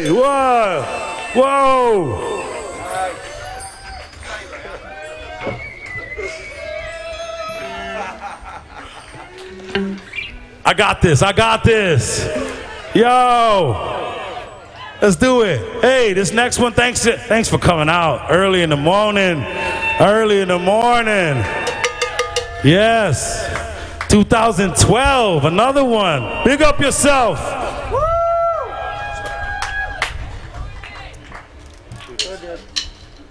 Hey, whoa, whoa. I got this. Yo, let's do it. Hey, this next one, thanks for coming out early in the morning. Yes, 2012, another one. Big up yourself.